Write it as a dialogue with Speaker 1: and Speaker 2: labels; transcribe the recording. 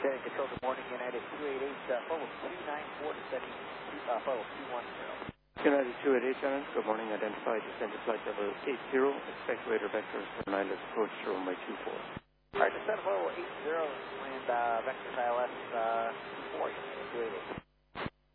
Speaker 1: Steady control, good morning, United 288, forward 294, descending, forward 210.
Speaker 2: United 288, John, good morning, identified descended flight level 80, expect radar vectors for an ILS approach to runway 24.
Speaker 1: Alright, descend forward 80, land vectors ILS 4, United 288.